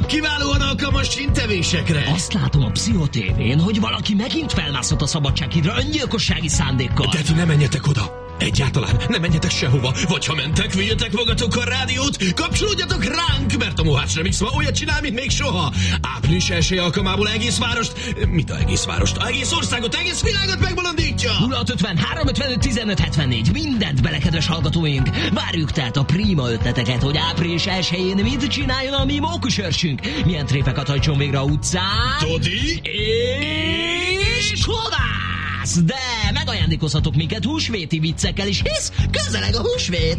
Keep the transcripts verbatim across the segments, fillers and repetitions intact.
kiválóan alkalmas csintevésekre. Azt látom a Pszicho té vén, hogy valaki megint felmászott a Szabadsághídra öngyilkossági szándékkal. De ti ne menjetek oda. Egyáltalán nem menjetek sehova. Vagy ha mentek, vigyetek magatokkal rádiót, kapcsolódjatok ránk, mert a Mohács Remix ma olyat csinál, mint még soha. Április első alkalmából egész várost, mit a egész várost, egész országot, egész világot megbolondítja. nulla hat ötven három ötvenöt tizenöt hetvennégy, mindent bele, kedves hallgatóink. Várjuk tehát a prima ötleteket, hogy április elsején mit csináljon a mi mókusörsünk. Milyen tréfeket hajtson végre a utcán. Todi és Kovász. De megajándékozhatok minket húsvéti viccekkel is, hisz közeleg a húsvét.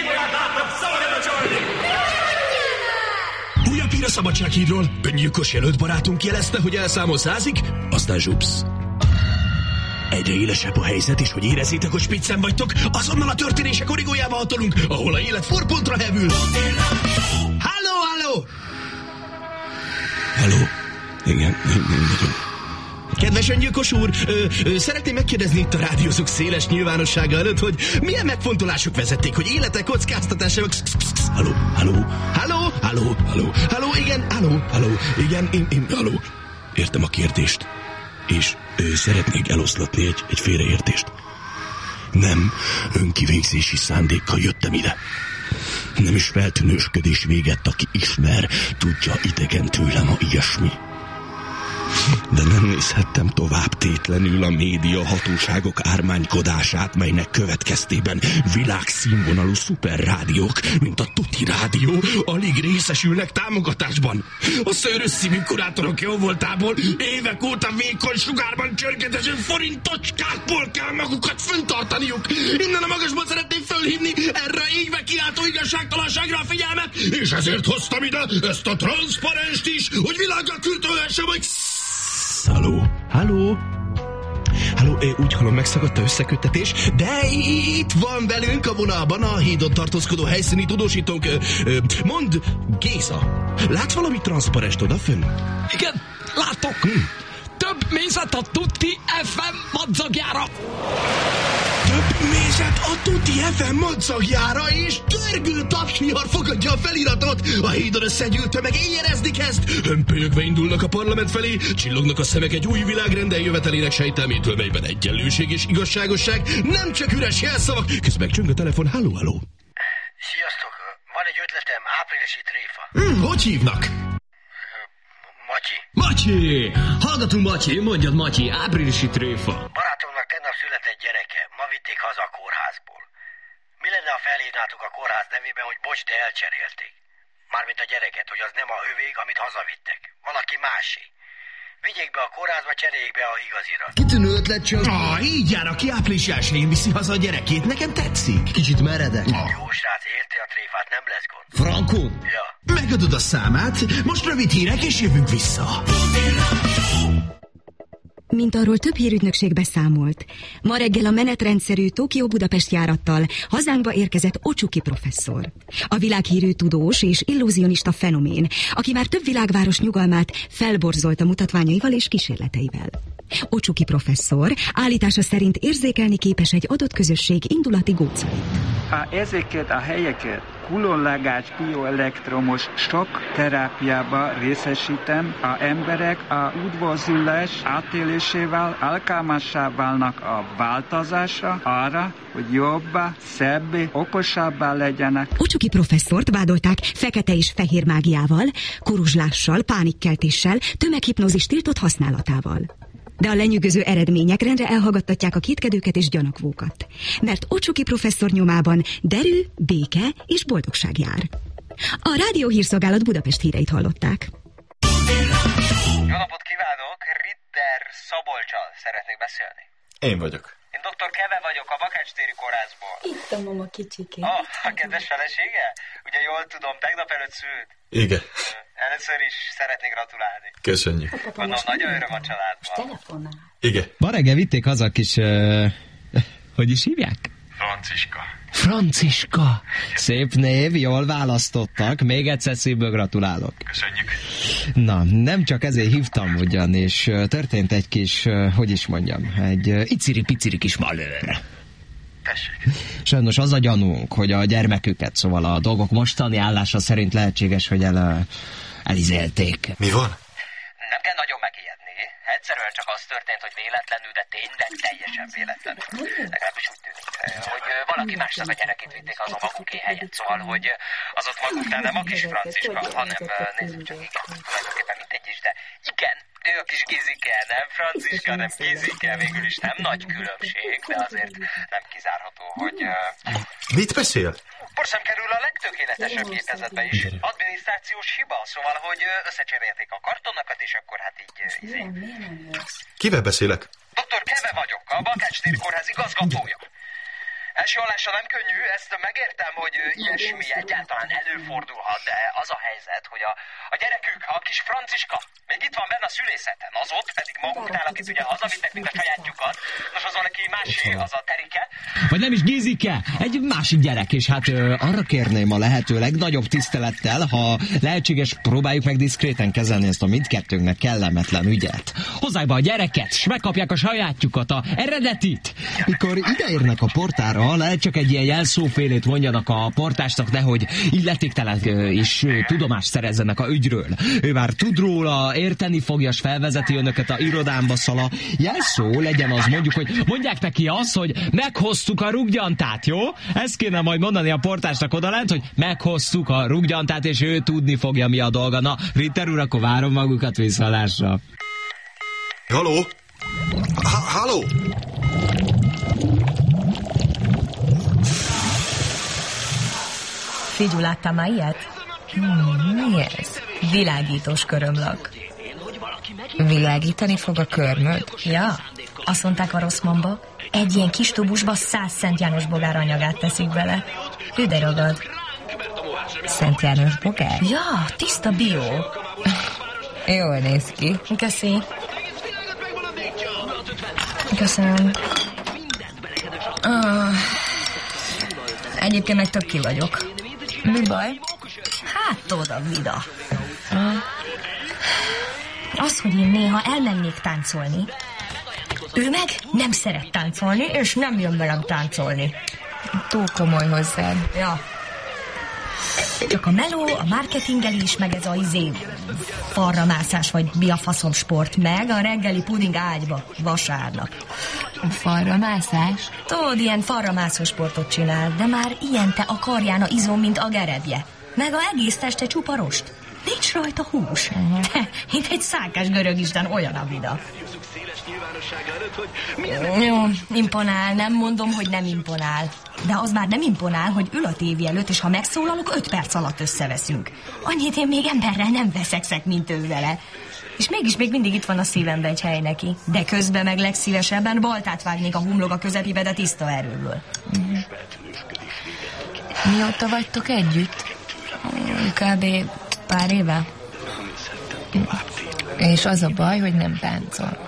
Újabb hír a Szabadsághídról. Öngyilkos jelölt barátunk jelezte, hogy elszámol százig, aztán zsupsz. Egyre élesebb a helyzet, és hogy érezzétek, hogy spiccen vagytok, azonnal a történések origójába hatolunk, ahol a élet forpontra hevül. Halló, halló! Halló? Igen, én vagyok. Kedves öngyilkos úr, ö, ö, szeretném megkérdezni itt a rádiózók széles nyilvánossága előtt, hogy milyen megfontolások vezették, hogy élete kockáztatásával... Halló, halló, Halló, halló, halló, halló, igen, halló, halló, igen, én, én, halló. Értem a kérdést, és ő szeretnék eloszlatni egy, egy félreértést. Nem önkivégzési szándékkal jöttem ide. Nem is feltűnősködés véget, aki ismer, tudja, idegen tőlem a ilyesmi. De nem nézhettem tovább tétlenül a média hatóságok ármánykodását, melynek következtében világszínvonalú szuperrádiók, mint a Tuti Rádió, alig részesülnek támogatásban. A szőrös szívű kurátorok jóvoltából évek óta vékony sugárban csörgetező forintocskákból kell magukat fenntartaniuk. Innen a magasból szeretném fölhívni erre égve kiáltó igazságtalanságra a figyelmet, és ezért hoztam ide ezt a transzparenst is, hogy világgal küldőhessem, hogy... Halló? Halló? Halló, úgy hallom, megszakadt a összeköttetés, de itt van velünk a vonalban a hídon tartózkodó helyszíni tudósítónk. Mondd, Géza, látsz valami transzparenst odafönn? Igen, látok. Hm. Több mézet a Tuti ef em madzagjára. Több mézet a Tuti ef em madzagjára, és dörgő tapsvihar fogadja a feliratot. A hídon összegyűlt tömeg érezni kezd. Hömpölyögve indulnak a parlament felé, csillognak a szemek egy új világrend eljövetelének sejtelmétől, melyben egyenlőség és igazságosság nem csak üres jelszavak. Közben csöng a telefon. Halló, halló. Sziasztok, van egy ötletem, áprilisi tréfa. Hm, hogy hívnak? Matyi. Matyi! Hallgatunk, Matyi, mondjad, Matyi, áprilisi tréfa. Barátomnak tegnap született gyereke, ma vitték haza a kórházból. Mi lenne, ha felhívnátok a kórház nevében, hogy bocs, de elcserélték? Mármint a gyereket, hogy az nem a övék, amit hazavittek. Valaki másé. Vigyék be a kórházba, cseréljék be a igazira. Kitűnő ötlet, csak... Ah, így jár, aki április elsején viszi haza a gyerekét. Nekem tetszik. Kicsit meredek. Ah. Jó, srác, érti a tréfát, nem lesz gond. Frankó? Ja. Megadod a számát, most rövid hírek, és jövünk vissza. Mint arról több hírügynökség beszámolt, ma reggel a menetrendszerű Tokió-Budapest járattal hazánkba érkezett Ocsuki professzor. A világhírű tudós és illúzionista fenomén, aki már több világváros nyugalmát felborzolta mutatványaival és kísérleteivel. Ocsuki professzor állítása szerint érzékelni képes egy adott közösség indulati gócait. A ezeket a helyeket különleges bioelektromos sok terápiába részesítem, a emberek a üdvözlés átélésével alkalmassá válnak a változásra arra, hogy jobbá, szebbé, okosabbá legyenek. Ocsuki professzort vádolták fekete és fehér mágiával, kuruzslással, pánikkeltéssel, tömeghipnózis tiltott használatával. De a lenyűgöző eredmények rendre elhallgattatják a kétkedőket és gyanakvókat. Mert Ocsuki professzor nyomában derű, béke és boldogság jár. A Rádió Hírszolgálat Budapest híreit hallották. Jó napot kívánok! Ritter Szabolccsal szeretnék beszélni. Én vagyok. Én doktor Keve vagyok a Bakács-téri kórházból. Itt a mama kicsiké. Ah, a kedves felesége? Ugye jól tudom, tegnap előtt szült. Igen. Először is szeretnék gratulálni. Köszönjük. Gondolom, nagyon öröm a családban. Telefonál. Igen. Ma reggel vitték haza kis... Uh, hogy is hívják? Franciska. Franciska. Szép név, jól választottak. Még egyszer szívből gratulálok. Köszönjük. Na, nem csak ezért hívtam ugyanis. Történt egy kis, hogy is mondjam, egy iciri-piciri kis malőr. Tessék. Sajnos az a gyanúnk, hogy a gyermeküket, szóval a dolgok mostani állása szerint lehetséges, hogy el, elizélték. Mi van? Nem kell nagyon megijedni. Egyszerűen csak az történt, hogy véletlenül, de tényleg teljesen véletlenül. Legalábbis úgy tűnik, hogy valaki másnak a gyerekét vitték az a maguké helyett. Szóval, hogy az ott maguknál nem a kis Franciska, hanem nézzük csak, igen, tulajdonképpen mindegy is, de igen, ő a kis Gizike, nem Franciska, nem Gizike, végül is nem nagy különbség, de azért nem kizárható, hogy... Mit beszél? Por sem kerül a legtökéletesebb gépezetbe is. Adminisztrációs hiba, szóval, hogy összecserélték a kartonokat, és akkor hát így... Izé. Kivel beszélek? doktor Keve vagyok, a Bakács téri kórház igazgatója. Első hallásra nem könnyű, ezt megértem, hogy ilyesmi egyáltalán előfordulhat, de az a helyzet, hogy a, a gyerekük, a kis Franciska, még itt van benne a szülészeten, az ott pedig maguknál, akit ugye hazavittek, mint a sajátjukat, most az van neki másé, az a Terike. Vagy nem is Gizike, egy másik gyerek, és hát ö, arra kérném a lehető legnagyobb tisztelettel, ha lehetséges, próbáljuk meg diszkréten kezelni ezt a mindkettőnknek kellemetlen ügyet. Hozzák be a gyereket, s megkapják a sajátjukat, a eredetit. Mikor ideérnek a portára, lehet csak egy ilyen jelszófélét mondjanak a portásnak, nehogy illetéktelen és tudomást szerezzenek a ügyről. Ő már tud róla, érteni fogja, s felvezeti önöket a irodámba, szala. Jelszó legyen az, mondjuk, hogy mondják neki azt, hogy meghoztuk a rúggyantát, jó? Ezt kéne majd mondani a portásnak odalent, hogy meghoztuk a rúggyantát, és ő tudni fogja, mi a dolga. Na, Ritter úr, akkor várom magukat viszontlátásra. Halló? Halló? Figyú, láttál már ilyet? Hmm, mi ez? Világítós körömlak. Világítani fog a körmöd? Ja, azt mondták a Rosszmanba, egy ilyen kis tubusba száz Szent János bogár anyagát teszik bele. Ő de ragad. Szent János bogár? Ja, tiszta bio. Jól néz ki. Köszi. Köszönöm. Ah, egyébként meg tök ki vagyok. Mi baj? Hát oda, vida. Ah. Az, hogy én néha elmennék táncolni. Ő meg nem szeret táncolni, és nem jön velem táncolni. Túl komoly hozzád. Ja. Csak a meló, a marketingelés, meg ez a izé falra mászás, vagy mi a faszom sport, meg a reggeli puding ágyba, vasárnap. A falra mászás? Tudod, ilyen falra mászó sportot csinál, de már ilyente a karján a izom, mint a gerebje. Meg a egész teste csupa rost. Nincs rajta hús. Uh-huh. De, mint egy szákás görög isten, olyan a vida. Jó, imponál, nem mondom, hogy nem imponál. De az már nem imponál, hogy ül a tévé előtt, és ha megszólalok, öt perc alatt összeveszünk. Annyit én még emberrel nem veszekszek, mint ő vele. És mégis még mindig itt van a szívembe egy hely neki. De közben meg legszívesebben baltát vágnék a humlog a közepébe, de tiszta erőből. Mm. Mióta vagytok együtt? Kb. Pár éve. És az a baj, hogy nem táncol.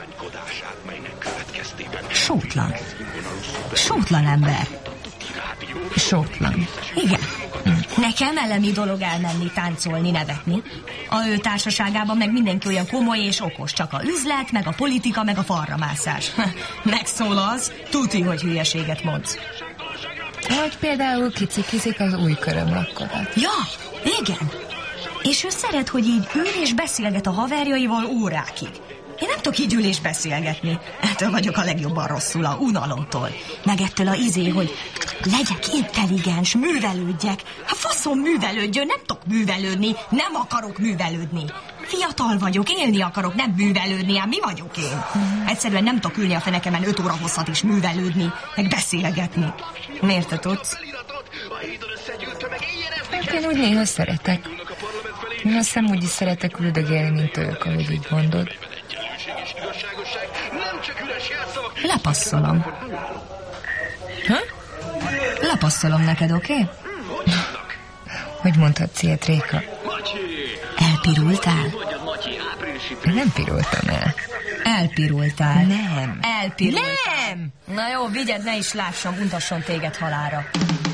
Sótlan. Sótlan ember. Sótlan. Igen. Hm. Nekem elemi dolog elmenni, táncolni, nevetni. A ő társaságában meg mindenki olyan komoly és okos, csak a üzlet, meg a politika, meg a falramászás. Megszól az, tuti, hogy hülyeséget mondsz. Hogy például kicikizik az új körömlakkodat. Ja, igen. És ő szeret, hogy így ül és beszélget a haverjaival órákig. Én nem tudok így ül és beszélgetni. Ettől vagyok a legjobban rosszul, a unalomtól. Meg ettől a izé, hogy legyek intelligens, művelődjek. Hát faszom művelődjön, nem tudok művelődni, nem akarok művelődni. Fiatal vagyok, élni akarok, nem művelődni, hát mi vagyok én? Uh-huh. Egyszerűen nem tudok ülni a fenekemen öt óra hosszat is művelődni, meg beszélgetni. Miért te tudsz? Hát én úgy néha szeretek. Én azt hiszem úgy is szeretek üldögélni, mint ők, ahogy így mondod. Lepasszolom. Ha? Lepasszolom neked, oké? Okay? Hogy mondhatsz ilyet, Réka? Elpirultál? Nem pirultam el. Elpirultál? Nem. Elpirultál? Nem! Na jó, vigyed, ne is lássam, untasson téged halálra.